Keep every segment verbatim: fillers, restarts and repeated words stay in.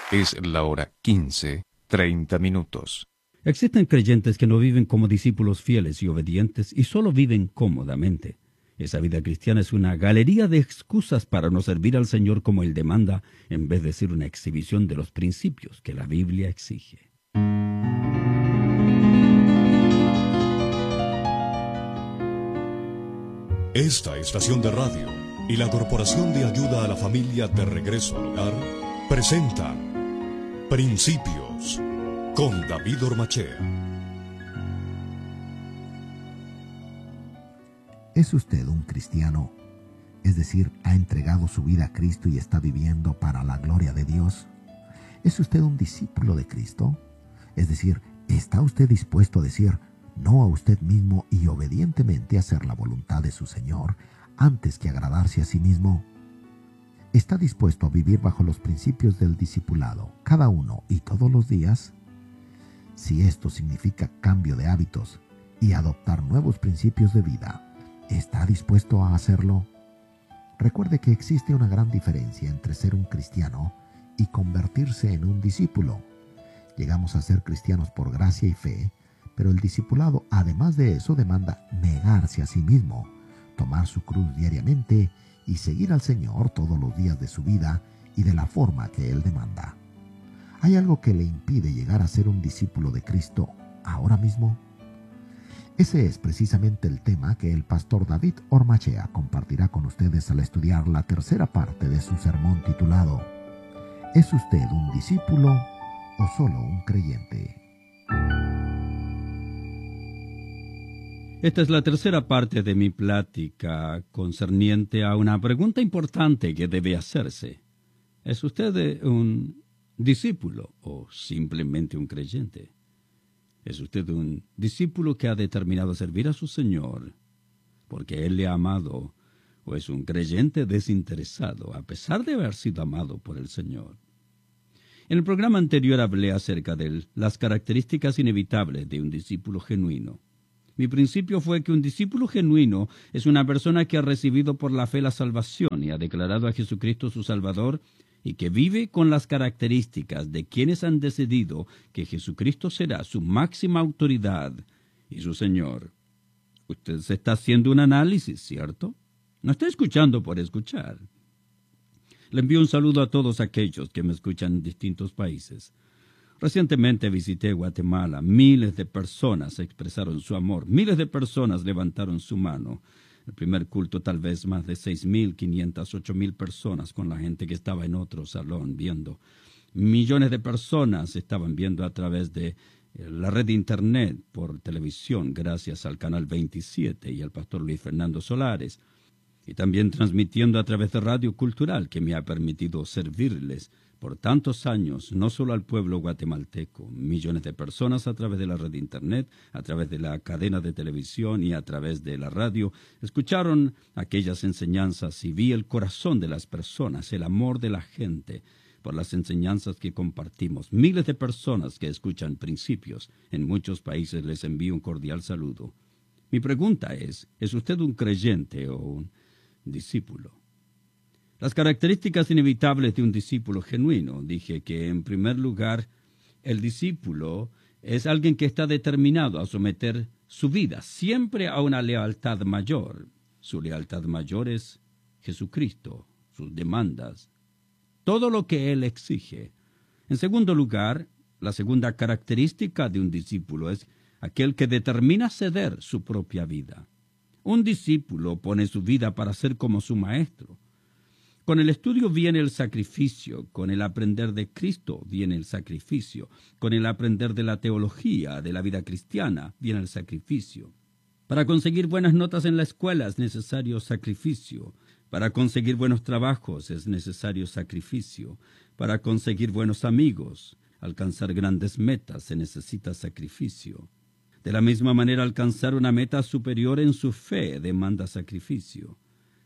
Es la hora quince, treinta minutos. Existen creyentes que no viven como discípulos fieles y obedientes y solo viven cómodamente. Esa vida cristiana es una galería de excusas para no servir al Señor como Él demanda, en vez de ser una exhibición de los principios que la Biblia exige. Esta estación de radio y la Corporación de Ayuda a la Familia de Regreso al Hogar presentan Principios con David Ormachea. ¿Es usted un cristiano? Es decir, ¿ha entregado su vida a Cristo y está viviendo para la gloria de Dios? ¿Es usted un discípulo de Cristo? Es decir, ¿está usted dispuesto a decir no a usted mismo y obedientemente hacer la voluntad de su Señor antes que agradarse a sí mismo? ¿Está dispuesto a vivir bajo los principios del discipulado, cada uno y todos los días? Si esto significa cambio de hábitos y adoptar nuevos principios de vida, ¿está dispuesto a hacerlo? Recuerde que existe una gran diferencia entre ser un cristiano y convertirse en un discípulo. Llegamos a ser cristianos por gracia y fe, pero el discipulado, además de eso, demanda negarse a sí mismo, tomar su cruz diariamente y seguir al Señor todos los días de su vida y de la forma que Él demanda. ¿Hay algo que le impide llegar a ser un discípulo de Cristo ahora mismo? Ese es precisamente el tema que el pastor David Ormachea compartirá con ustedes al estudiar la tercera parte de su sermón titulado ¿Es usted un discípulo o solo un creyente? Esta es la tercera parte de mi plática concerniente a una pregunta importante que debe hacerse. ¿Es usted un discípulo o simplemente un creyente? ¿Es usted un discípulo que ha determinado servir a su Señor porque Él le ha amado, o es un creyente desinteresado a pesar de haber sido amado por el Señor? En el programa anterior hablé acerca de las características inevitables de un discípulo genuino. Mi principio fue que un discípulo genuino es una persona que ha recibido por la fe la salvación y ha declarado a Jesucristo su Salvador y que vive con las características de quienes han decidido que Jesucristo será su máxima autoridad y su Señor. Usted se está haciendo un análisis, ¿cierto? No está escuchando por escuchar. Le envío un saludo a todos aquellos que me escuchan en distintos países. Recientemente visité Guatemala. Miles de personas expresaron su amor. Miles de personas levantaron su mano. El primer culto tal vez más de seis mil quinientas, ocho mil personas con la gente que estaba en otro salón viendo. Millones de personas estaban viendo a través de la red de internet por televisión gracias al Canal veintisiete y al pastor Luis Fernando Solares. Y también transmitiendo a través de Radio Cultural, que me ha permitido servirles por tantos años, no solo al pueblo guatemalteco, millones de personas a través de la red de internet, a través de la cadena de televisión y a través de la radio, escucharon aquellas enseñanzas y vi el corazón de las personas, el amor de la gente por las enseñanzas que compartimos. Miles de personas que escuchan Principios. En muchos países les envío un cordial saludo. Mi pregunta es, ¿es usted un creyente o un discípulo? Las características inevitables de un discípulo genuino. Dije que, en primer lugar, el discípulo es alguien que está determinado a someter su vida siempre a una lealtad mayor. Su lealtad mayor es Jesucristo, sus demandas, todo lo que Él exige. En segundo lugar, la segunda característica de un discípulo es aquel que determina ceder su propia vida. Un discípulo pone su vida para ser como su maestro. Con el estudio viene el sacrificio, con el aprender de Cristo viene el sacrificio, con el aprender de la teología, de la vida cristiana, viene el sacrificio. Para conseguir buenas notas en la escuela es necesario sacrificio. Para conseguir buenos trabajos es necesario sacrificio. Para conseguir buenos amigos, alcanzar grandes metas se necesita sacrificio. De la misma manera, alcanzar una meta superior en su fe demanda sacrificio.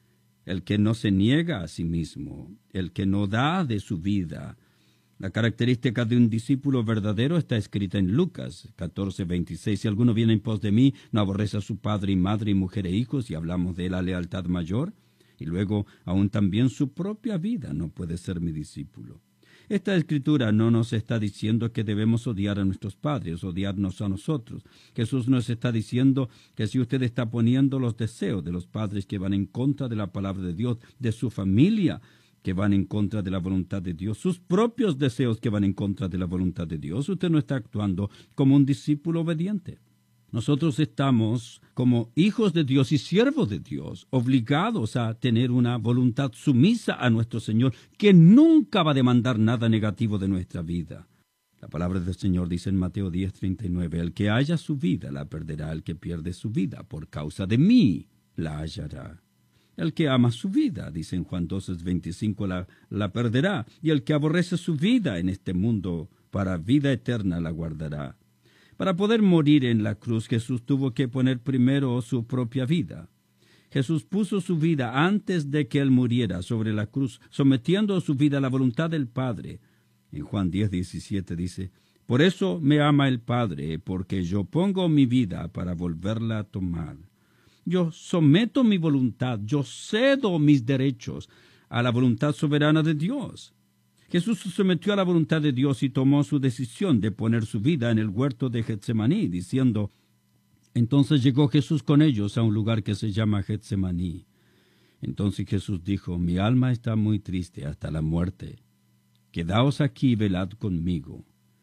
El que no se niega a sí mismo, el que no da de su vida. La característica de un discípulo verdadero está escrita en Lucas catorce, veintiséis. Si alguno viene en pos de mí, no aborrece a su padre y madre y mujer e hijos, y hablamos de la lealtad mayor. Y luego, aún también su propia vida no puede ser mi discípulo. Esta escritura no nos está diciendo que debemos odiar a nuestros padres, odiarnos a nosotros. Jesús nos está diciendo que si usted está poniendo los deseos de los padres que van en contra de la palabra de Dios, de su familia, que van en contra de la voluntad de Dios, sus propios deseos que van en contra de la voluntad de Dios, usted no está actuando como un discípulo obediente. Nosotros estamos como hijos de Dios y siervos de Dios, obligados a tener una voluntad sumisa a nuestro Señor, que nunca va a demandar nada negativo de nuestra vida. La palabra del Señor dice en Mateo diez, treinta y nueve, el que haya su vida la perderá, el que pierde su vida por causa de mí la hallará. El que ama su vida, dice en Juan doce, veinticinco, la, la perderá, y el que aborrece su vida en este mundo, para vida eterna la guardará. Para poder morir en la cruz, Jesús tuvo que poner primero su propia vida. Jesús puso su vida antes de que Él muriera sobre la cruz, sometiendo su vida a la voluntad del Padre. En Juan diez, diecisiete dice, por eso me ama el Padre, porque yo pongo mi vida para volverla a tomar. Yo someto mi voluntad, yo cedo mis derechos a la voluntad soberana de Dios. Jesús se sometió a la voluntad de Dios y tomó su decisión de poner su vida en el huerto de Getsemaní, diciendo, entonces llegó Jesús con ellos a un lugar que se llama Getsemaní. Entonces Jesús dijo, mi alma está muy triste hasta la muerte. Quedaos aquí y velad conmigo.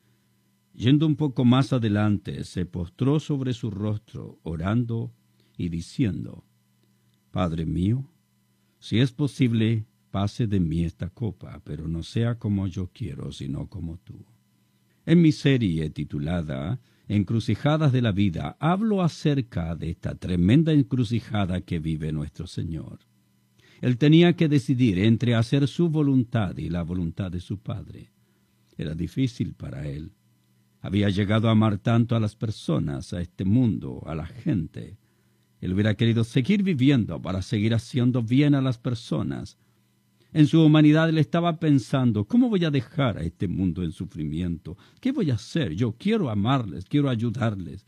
Yendo un poco más adelante, se postró sobre su rostro, orando y diciendo, Padre mío, si es posible, pase de mí esta copa, pero no sea como yo quiero, sino como tú. En mi serie titulada Encrucijadas de la vida, hablo acerca de esta tremenda encrucijada que vive nuestro Señor. Él tenía que decidir entre hacer su voluntad y la voluntad de su Padre. Era difícil para él. Había llegado a amar tanto a las personas, a este mundo, a la gente. Él hubiera querido seguir viviendo para seguir haciendo bien a las personas. En su humanidad él estaba pensando, ¿cómo voy a dejar a este mundo en sufrimiento? ¿Qué voy a hacer? Yo quiero amarles, quiero ayudarles.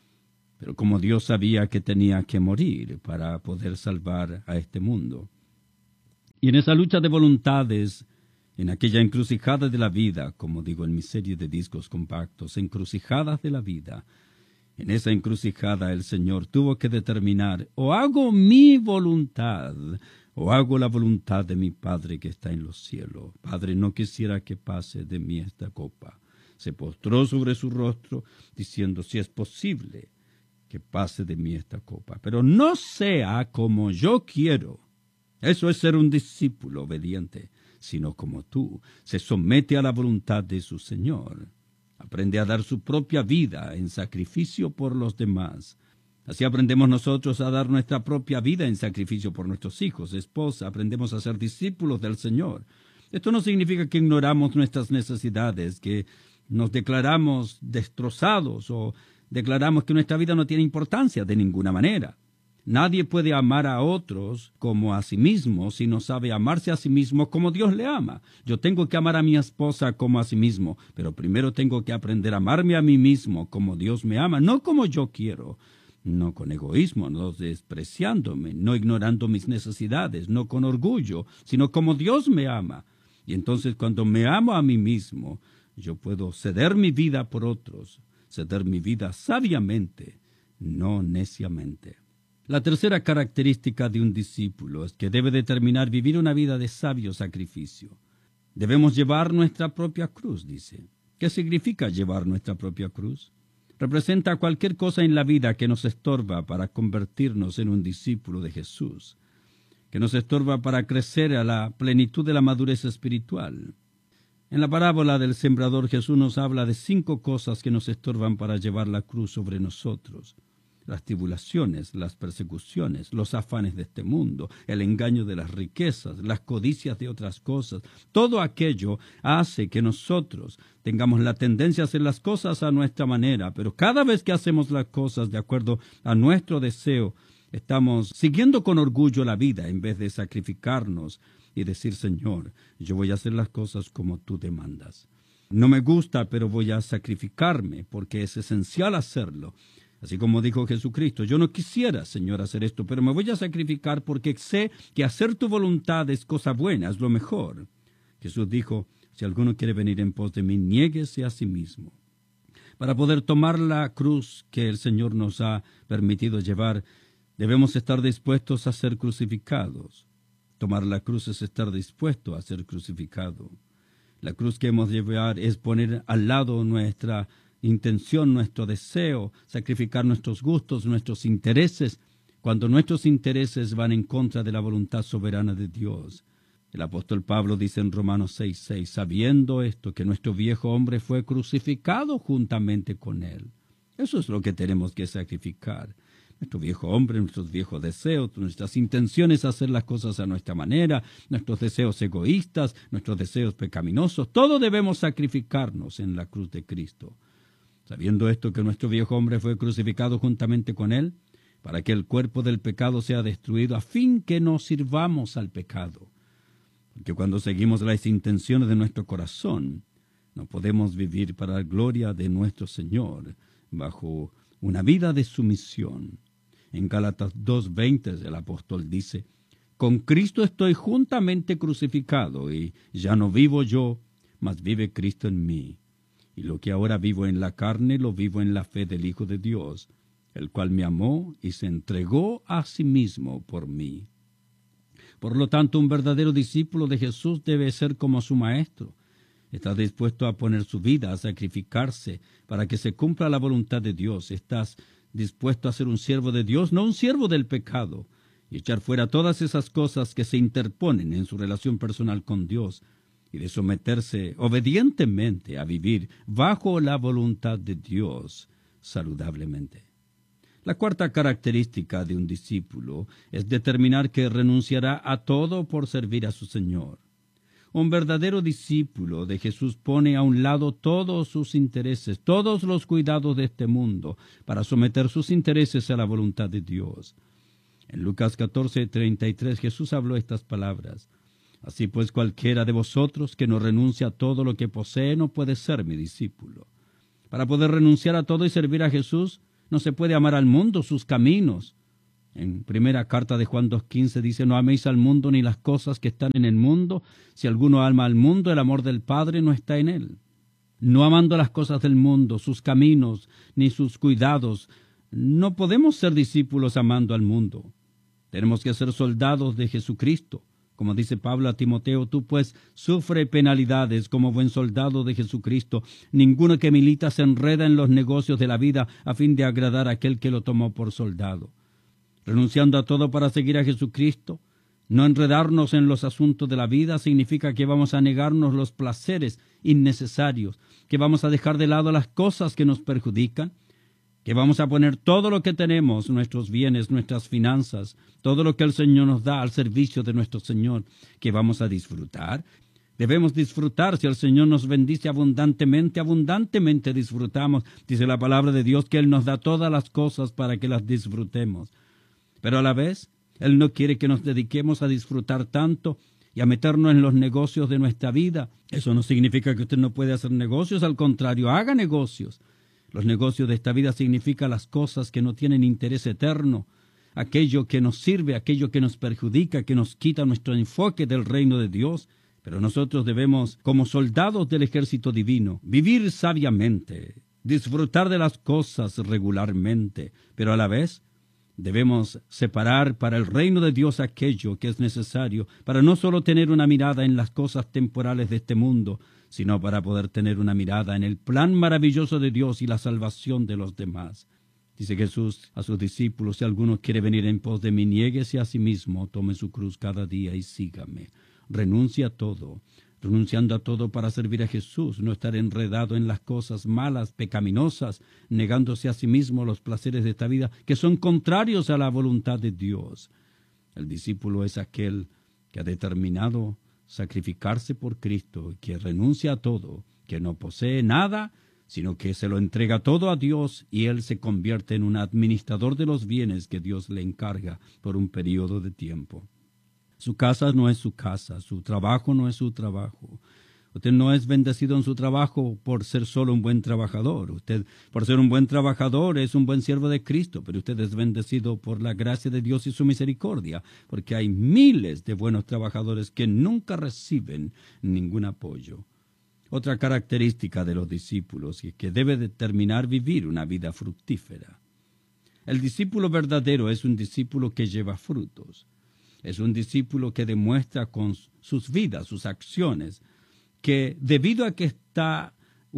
Pero como Dios sabía que tenía que morir para poder salvar a este mundo. Y en esa lucha de voluntades, en aquella encrucijada de la vida, como digo en mi serie de discos compactos, encrucijadas de la vida, en esa encrucijada el Señor tuvo que determinar, o hago mi voluntad, o hago la voluntad de mi Padre que está en los cielos. Padre, no quisiera que pase de mí esta copa. Se postró sobre su rostro, diciendo, si es posible, que pase de mí esta copa, pero no sea como yo quiero. Eso es ser un discípulo obediente, sino como tú. Se somete a la voluntad de su Señor. Aprende a dar su propia vida en sacrificio por los demás. Así aprendemos nosotros a dar nuestra propia vida en sacrificio por nuestros hijos, esposa. Aprendemos a ser discípulos del Señor. Esto no significa que ignoramos nuestras necesidades, que nos declaramos destrozados o declaramos que nuestra vida no tiene importancia de ninguna manera. Nadie puede amar a otros como a sí mismo si no sabe amarse a sí mismo como Dios le ama. Yo tengo que amar a mi esposa como a sí mismo, pero primero tengo que aprender a amarme a mí mismo como Dios me ama, no como yo quiero. No con egoísmo, no despreciándome, no ignorando mis necesidades, no con orgullo, sino como Dios me ama. Y entonces cuando me amo a mí mismo, yo puedo ceder mi vida por otros, ceder mi vida sabiamente, no neciamente. La tercera característica de un discípulo es que debe determinar vivir una vida de sabio sacrificio. Debemos llevar nuestra propia cruz, dice. ¿Qué significa llevar nuestra propia cruz? Representa cualquier cosa en la vida que nos estorba para convertirnos en un discípulo de Jesús, que nos estorba para crecer a la plenitud de la madurez espiritual. En la parábola del sembrador Jesús nos habla de cinco cosas que nos estorban para llevar la cruz sobre nosotros. Las tribulaciones, las persecuciones, los afanes de este mundo, el engaño de las riquezas, las codicias de otras cosas. Todo aquello hace que nosotros tengamos la tendencia a hacer las cosas a nuestra manera, pero cada vez que hacemos las cosas de acuerdo a nuestro deseo, estamos siguiendo con orgullo la vida en vez de sacrificarnos y decir, Señor, yo voy a hacer las cosas como tú demandas. No me gusta, pero voy a sacrificarme porque es esencial hacerlo. Así como dijo Jesucristo, yo no quisiera, Señor, hacer esto, pero me voy a sacrificar porque sé que hacer tu voluntad es cosa buena, es lo mejor. Jesús dijo, si alguno quiere venir en pos de mí, niéguese a sí mismo. Para poder tomar la cruz que el Señor nos ha permitido llevar, debemos estar dispuestos a ser crucificados. Tomar la cruz es estar dispuesto a ser crucificado. La cruz que hemos de llevar es poner al lado nuestra intención, nuestro deseo, sacrificar nuestros gustos, nuestros intereses, cuando nuestros intereses van en contra de la voluntad soberana de Dios. El apóstol Pablo dice en Romanos seis seis, sabiendo esto, que nuestro viejo hombre fue crucificado juntamente con él. Eso es lo que tenemos que sacrificar. Nuestro viejo hombre, nuestros viejos deseos, nuestras intenciones, hacer las cosas a nuestra manera, nuestros deseos egoístas, nuestros deseos pecaminosos, todo debemos sacrificarnos en la cruz de Cristo. Sabiendo esto, que nuestro viejo hombre fue crucificado juntamente con él, para que el cuerpo del pecado sea destruido, a fin que no sirvamos al pecado. Porque cuando seguimos las intenciones de nuestro corazón, no podemos vivir para la gloria de nuestro Señor, bajo una vida de sumisión. En Gálatas dos veinte el apóstol dice, con Cristo estoy juntamente crucificado, y ya no vivo yo, mas vive Cristo en mí. Y lo que ahora vivo en la carne, lo vivo en la fe del Hijo de Dios, el cual me amó y se entregó a sí mismo por mí. Por lo tanto, un verdadero discípulo de Jesús debe ser como su Maestro. Está dispuesto a poner su vida, a sacrificarse, para que se cumpla la voluntad de Dios. Estás dispuesto a ser un siervo de Dios, no un siervo del pecado, y echar fuera todas esas cosas que se interponen en su relación personal con Dios, y de someterse obedientemente a vivir bajo la voluntad de Dios saludablemente. La cuarta característica de un discípulo es determinar que renunciará a todo por servir a su Señor. Un verdadero discípulo de Jesús pone a un lado todos sus intereses, todos los cuidados de este mundo, para someter sus intereses a la voluntad de Dios. En Lucas catorce treinta y tres Jesús habló estas palabras. Así pues, cualquiera de vosotros que no renuncie a todo lo que posee no puede ser mi discípulo. Para poder renunciar a todo y servir a Jesús, no se puede amar al mundo, sus caminos. En primera carta de Juan dos quince dice, no améis al mundo ni las cosas que están en el mundo. Si alguno ama al mundo, el amor del Padre no está en él. No amando las cosas del mundo, sus caminos, ni sus cuidados, no podemos ser discípulos amando al mundo. Tenemos que ser soldados de Jesucristo. Como dice Pablo a Timoteo, tú pues sufre penalidades como buen soldado de Jesucristo. Ninguno que milita se enreda en los negocios de la vida a fin de agradar a aquel que lo tomó por soldado. Renunciando a todo para seguir a Jesucristo, no enredarnos en los asuntos de la vida significa que vamos a negarnos los placeres innecesarios, que vamos a dejar de lado las cosas que nos perjudican, que vamos a poner todo lo que tenemos, nuestros bienes, nuestras finanzas, todo lo que el Señor nos da al servicio de nuestro Señor, que vamos a disfrutar. Debemos disfrutar. Si el Señor nos bendice abundantemente, abundantemente disfrutamos. Dice la palabra de Dios que Él nos da todas las cosas para que las disfrutemos. Pero a la vez, Él no quiere que nos dediquemos a disfrutar tanto y a meternos en los negocios de nuestra vida. Eso no significa que usted no puede hacer negocios, al contrario, haga negocios. Los negocios de esta vida significan las cosas que no tienen interés eterno, aquello que nos sirve, aquello que nos perjudica, que nos quita nuestro enfoque del reino de Dios. Pero nosotros debemos, como soldados del ejército divino, vivir sabiamente, disfrutar de las cosas regularmente, pero a la vez debemos separar para el reino de Dios aquello que es necesario para no solo tener una mirada en las cosas temporales de este mundo, sino para poder tener una mirada en el plan maravilloso de Dios y la salvación de los demás. Dice Jesús a sus discípulos, si alguno quiere venir en pos de mí, niéguese a sí mismo, tome su cruz cada día y sígame. Renuncia a todo, renunciando a todo para servir a Jesús, no estar enredado en las cosas malas, pecaminosas, negándose a sí mismo los placeres de esta vida, que son contrarios a la voluntad de Dios. El discípulo es aquel que ha determinado sacrificarse por Cristo, que renuncia a todo, que no posee nada, sino que se lo entrega todo a Dios y él se convierte en un administrador de los bienes que Dios le encarga por un periodo de tiempo. Su casa no es su casa, su trabajo no es su trabajo. Usted no es bendecido en su trabajo por ser solo un buen trabajador. Usted, por ser un buen trabajador, es un buen siervo de Cristo, pero usted es bendecido por la gracia de Dios y su misericordia, porque hay miles de buenos trabajadores que nunca reciben ningún apoyo. Otra característica de los discípulos es que debe determinar vivir una vida fructífera. El discípulo verdadero es un discípulo que lleva frutos. Es un discípulo que demuestra con sus vidas, sus acciones, que debido a que está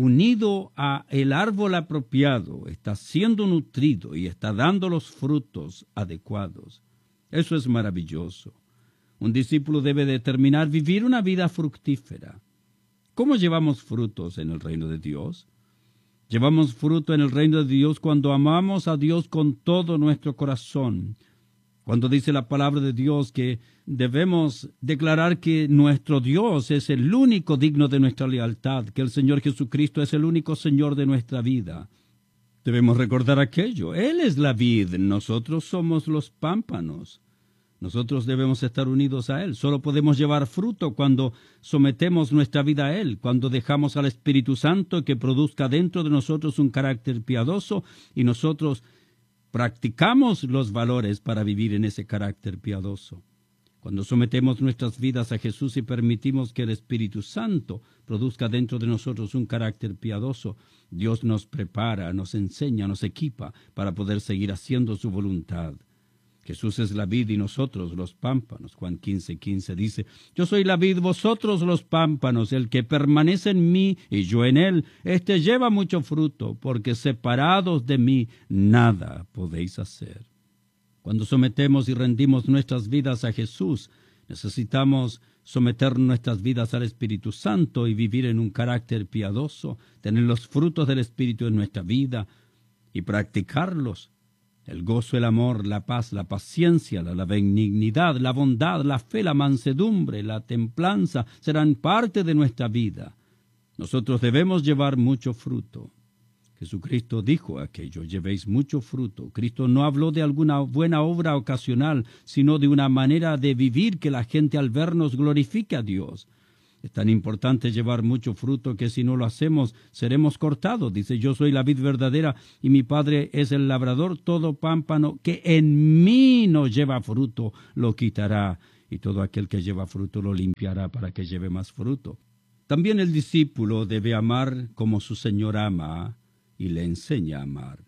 unido a el árbol apropiado, está siendo nutrido y está dando los frutos adecuados. Eso es maravilloso. Un discípulo debe determinar vivir una vida fructífera. ¿Cómo llevamos frutos en el reino de Dios? Llevamos fruto en el reino de Dios cuando amamos a Dios con todo nuestro corazón. Cuando dice la palabra de Dios que debemos declarar que nuestro Dios es el único digno de nuestra lealtad, que el Señor Jesucristo es el único Señor de nuestra vida. Debemos recordar aquello. Él es la vid, nosotros somos los pámpanos. Nosotros debemos estar unidos a Él. Solo podemos llevar fruto cuando sometemos nuestra vida a Él, cuando dejamos al Espíritu Santo que produzca dentro de nosotros un carácter piadoso y nosotros practicamos los valores para vivir en ese carácter piadoso. Cuando sometemos nuestras vidas a Jesús y permitimos que el Espíritu Santo produzca dentro de nosotros un carácter piadoso, Dios nos prepara, nos enseña, nos equipa para poder seguir haciendo su voluntad. Jesús es la vid y nosotros los pámpanos. Juan quince, quince dice, yo soy la vid, vosotros los pámpanos, el que permanece en mí y yo en él, éste lleva mucho fruto, porque separados de mí nada podéis hacer. Cuando sometemos y rendimos nuestras vidas a Jesús, necesitamos someter nuestras vidas al Espíritu Santo y vivir en un carácter piadoso, tener los frutos del Espíritu en nuestra vida y practicarlos. El gozo, el amor, la paz, la paciencia, la, la benignidad, la bondad, la fe, la mansedumbre, la templanza serán parte de nuestra vida. Nosotros debemos llevar mucho fruto. Jesucristo dijo aquello, llevéis mucho fruto. Cristo no habló de alguna buena obra ocasional, sino de una manera de vivir que la gente al vernos glorifique a Dios. Es tan importante llevar mucho fruto que si no lo hacemos, seremos cortados. Dice, yo soy la vid verdadera y mi Padre es el labrador. Todo pámpano que en mí no lleva fruto, lo quitará. Y todo aquel que lleva fruto lo limpiará para que lleve más fruto. También el discípulo debe amar como su Señor ama y le enseña a amar.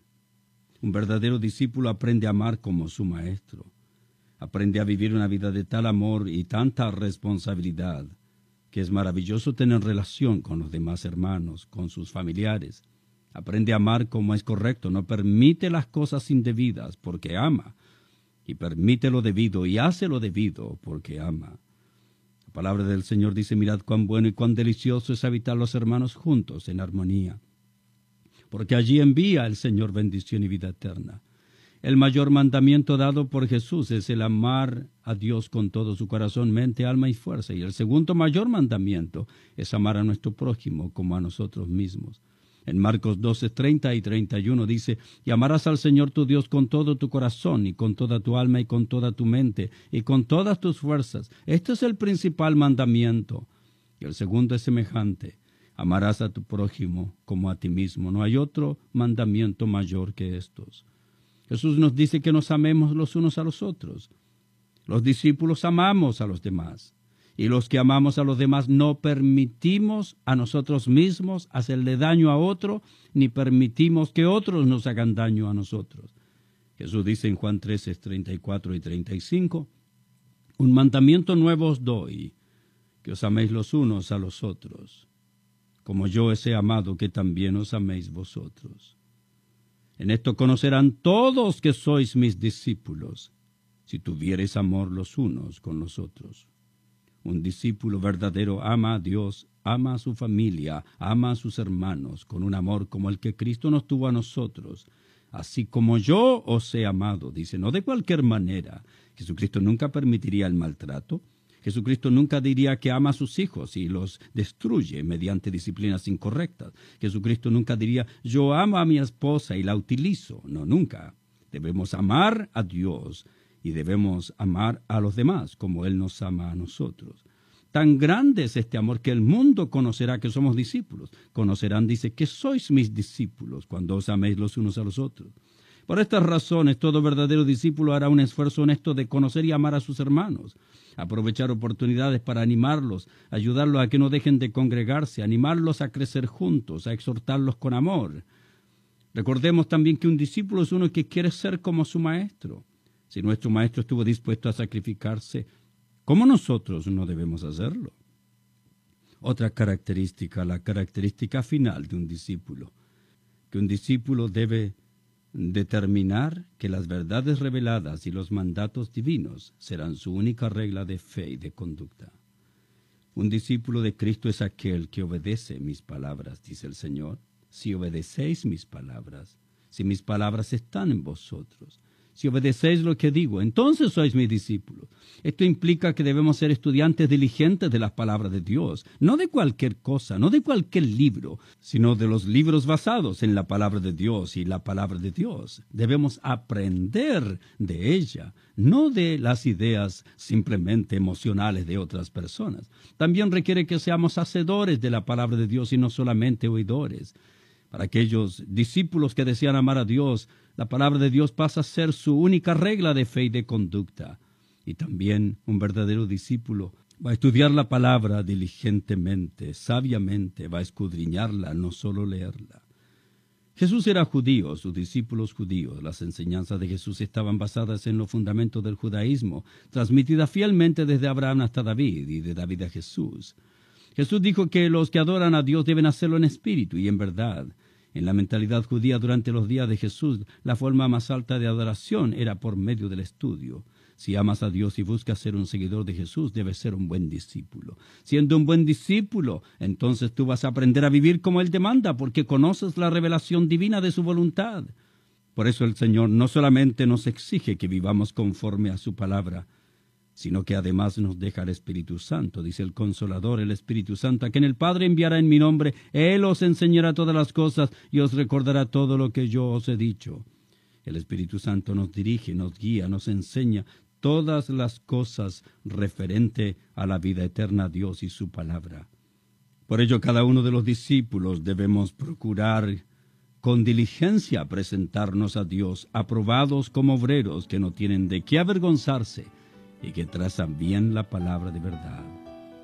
Un verdadero discípulo aprende a amar como su Maestro. Aprende a vivir una vida de tal amor y tanta responsabilidad que es maravilloso tener relación con los demás hermanos, con sus familiares. Aprende a amar como es correcto, no permite las cosas indebidas porque ama, y permite lo debido y hace lo debido porque ama. La palabra del Señor dice, mirad cuán bueno y cuán delicioso es habitar los hermanos juntos en armonía, porque allí envía el Señor bendición y vida eterna. El mayor mandamiento dado por Jesús es el amar a Dios con todo su corazón, mente, alma y fuerza. Y el segundo mayor mandamiento es amar a nuestro prójimo como a nosotros mismos. En Marcos doce, treinta y treinta y uno dice, y amarás al Señor tu Dios con todo tu corazón, y con toda tu alma, y con toda tu mente, y con todas tus fuerzas. Este es el principal mandamiento. Y el segundo es semejante. Amarás a tu prójimo como a ti mismo. No hay otro mandamiento mayor que estos. Jesús nos dice que nos amemos los unos a los otros. Los discípulos amamos a los demás. Y los que amamos a los demás no permitimos a nosotros mismos hacerle daño a otro, ni permitimos que otros nos hagan daño a nosotros. Jesús dice en Juan trece, treinta y cuatro y treinta y cinco, un mandamiento nuevo os doy, que os améis los unos a los otros, como yo os he amado, que también os améis vosotros. En esto conocerán todos que sois mis discípulos, si tuviereis amor los unos con los otros. Un discípulo verdadero ama a Dios, ama a su familia, ama a sus hermanos, con un amor como el que Cristo nos tuvo a nosotros. Así como yo os he amado, dice, no de cualquier manera. Jesucristo nunca permitiría el maltrato. Jesucristo nunca diría que ama a sus hijos y los destruye mediante disciplinas incorrectas. Jesucristo nunca diría, yo amo a mi esposa y la utilizo. No, nunca. Debemos amar a Dios y debemos amar a los demás como Él nos ama a nosotros. Tan grande es este amor que el mundo conocerá que somos discípulos. Conocerán, dice, que sois mis discípulos cuando os améis los unos a los otros. Por estas razones, todo verdadero discípulo hará un esfuerzo honesto de conocer y amar a sus hermanos, aprovechar oportunidades para animarlos, ayudarlos a que no dejen de congregarse, animarlos a crecer juntos, a exhortarlos con amor. Recordemos también que un discípulo es uno que quiere ser como su maestro. Si nuestro maestro estuvo dispuesto a sacrificarse, ¿cómo nosotros no debemos hacerlo? Otra característica, la característica final de un discípulo, que un discípulo debe determinar que las verdades reveladas y los mandatos divinos serán su única regla de fe y de conducta. Un discípulo de Cristo es aquel que obedece mis palabras, dice el Señor. Si obedecéis mis palabras, si mis palabras están en vosotros, si obedecéis lo que digo, entonces sois mis discípulos. Esto implica que debemos ser estudiantes diligentes de las palabras de Dios, no de cualquier cosa, no de cualquier libro, sino de los libros basados en la palabra de Dios y la palabra de Dios. Debemos aprender de ella, no de las ideas simplemente emocionales de otras personas. También requiere que seamos hacedores de la palabra de Dios y no solamente oidores. Para aquellos discípulos que desean amar a Dios, la palabra de Dios pasa a ser su única regla de fe y de conducta. Y también un verdadero discípulo va a estudiar la palabra diligentemente, sabiamente, va a escudriñarla, no solo leerla. Jesús era judío, sus discípulos judíos. Las enseñanzas de Jesús estaban basadas en los fundamentos del judaísmo, transmitidas fielmente desde Abraham hasta David y de David a Jesús. Jesús dijo que los que adoran a Dios deben hacerlo en espíritu y en verdad. En la mentalidad judía durante los días de Jesús, la forma más alta de adoración era por medio del estudio. Si amas a Dios y buscas ser un seguidor de Jesús, debes ser un buen discípulo. Siendo un buen discípulo, entonces tú vas a aprender a vivir como Él demanda, porque conoces la revelación divina de su voluntad. Por eso el Señor no solamente nos exige que vivamos conforme a su palabra, sino que además nos deja el Espíritu Santo, dice el Consolador, el Espíritu Santo, a quien el Padre enviará en mi nombre. Él os enseñará todas las cosas y os recordará todo lo que yo os he dicho. El Espíritu Santo nos dirige, nos guía, nos enseña todas las cosas referente a la vida eterna, a Dios y su palabra. Por ello, cada uno de los discípulos debemos procurar con diligencia presentarnos a Dios, aprobados como obreros que no tienen de qué avergonzarse, y que trazan bien la palabra de verdad.